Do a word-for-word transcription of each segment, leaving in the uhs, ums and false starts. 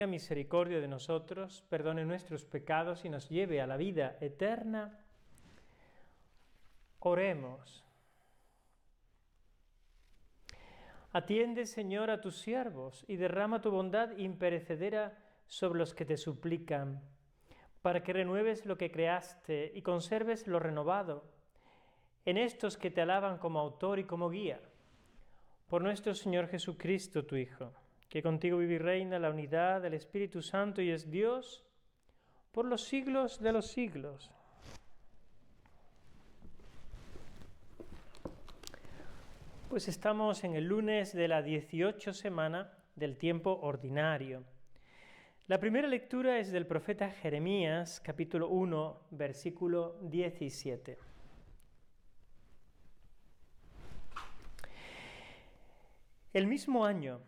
Tenga misericordia de nosotros, perdone nuestros pecados y nos lleve a la vida eterna. Oremos. Atiende, Señor, a tus siervos y derrama tu bondad imperecedera sobre los que te suplican, para que renueves lo que creaste y conserves lo renovado en estos que te alaban como autor y como guía. Por nuestro Señor Jesucristo, tu Hijo, que contigo vive y reina la unidad del Espíritu Santo y es Dios por los siglos de los siglos. Pues estamos en el lunes de la dieciocho semana del tiempo ordinario. La primera lectura es del profeta Jeremías, capítulo uno, versículo diecisiete. El mismo año,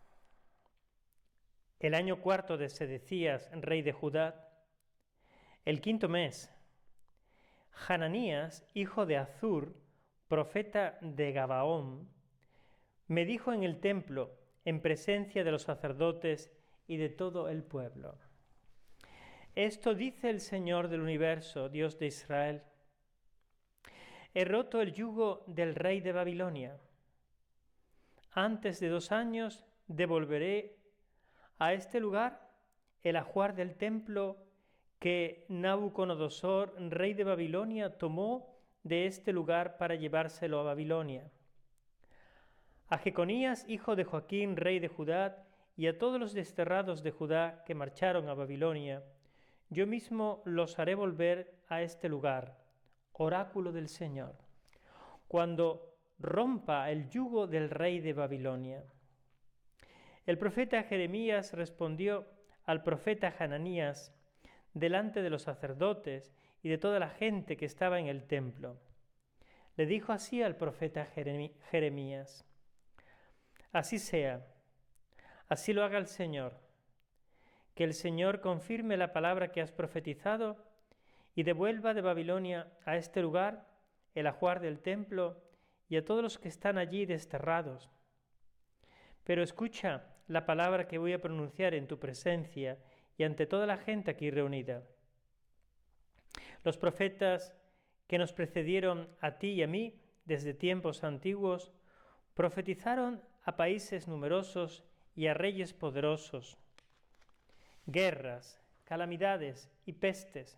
el año cuarto de Sedecías, rey de Judá, el quinto mes, Hananías, hijo de Azur, profeta de Gabaón, me dijo en el templo, en presencia de los sacerdotes y de todo el pueblo: Esto dice el Señor del universo, Dios de Israel: He roto el yugo del rey de Babilonia. Antes de dos años devolveré a este lugar el ajuar del templo que Nabucodonosor, rey de Babilonia, tomó de este lugar para llevárselo a Babilonia. A Jeconías, hijo de Joaquín, rey de Judá, y a todos los desterrados de Judá que marcharon a Babilonia, yo mismo los haré volver a este lugar, oráculo del Señor, cuando rompa el yugo del rey de Babilonia. El profeta Jeremías respondió al profeta Hananías delante de los sacerdotes y de toda la gente que estaba en el templo. Le dijo así al profeta Jeremías: Así sea, así lo haga el Señor, que el Señor confirme la palabra que has profetizado y devuelva de Babilonia a este lugar el ajuar del templo y a todos los que están allí desterrados. Pero escucha la palabra que voy a pronunciar en tu presencia y ante toda la gente aquí reunida. Los profetas que nos precedieron a ti y a mí desde tiempos antiguos profetizaron a países numerosos y a reyes poderosos, guerras, calamidades y pestes.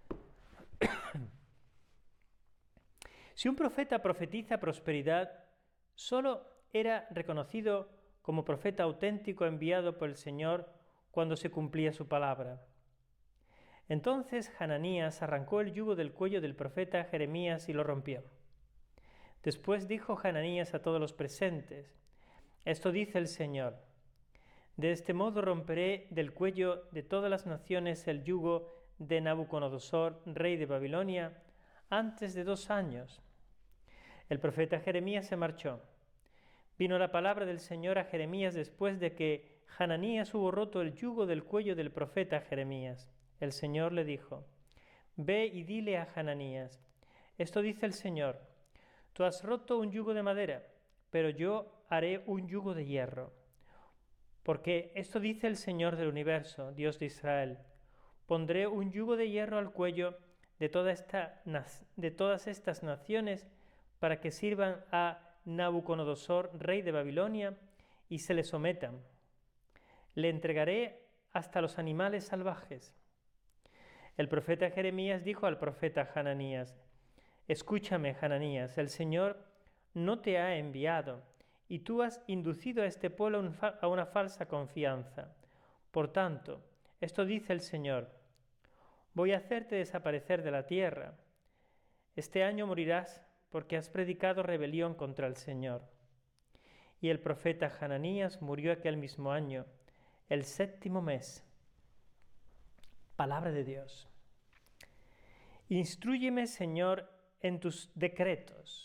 Si un profeta profetiza prosperidad, solo era reconocido como profeta auténtico enviado por el Señor cuando se cumplía su palabra. Entonces Hananías arrancó el yugo del cuello del profeta Jeremías y lo rompió. Después dijo Hananías a todos los presentes: Esto dice el Señor: De este modo romperé del cuello de todas las naciones el yugo de Nabucodonosor, rey de Babilonia, antes de dos años. El profeta Jeremías se marchó. Vino la palabra del Señor a Jeremías después de que Hananías hubo roto el yugo del cuello del profeta Jeremías. El Señor le dijo: Ve y dile a Hananías: Esto dice el Señor: Tú has roto un yugo de madera, pero yo haré un yugo de hierro. Porque esto dice el Señor del universo, Dios de Israel: Pondré un yugo de hierro al cuello de, toda esta, de todas estas naciones para que sirvan a Nabucodonosor, rey de Babilonia, y se le sometan. Le entregaré hasta los animales salvajes. El profeta Jeremías dijo al profeta Hananías: Escúchame, Hananías, el Señor no te ha enviado, y tú has inducido a este pueblo a una falsa confianza. Por tanto, esto dice el Señor: Voy a hacerte desaparecer de la tierra. Este año morirás porque has predicado rebelión contra el Señor. Y el profeta Hananías murió aquel mismo año, el séptimo mes. Palabra de Dios. Instrúyeme, Señor, en tus decretos.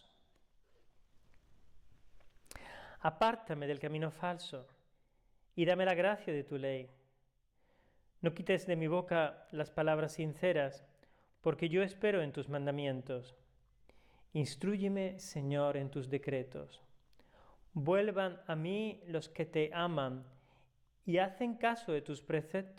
Apártame del camino falso y dame la gracia de tu ley. No quites de mi boca las palabras sinceras, porque yo espero en tus mandamientos. Instrúyeme, Señor, en tus decretos. Vuelvan a mí los que te aman y hacen caso de tus preceptos.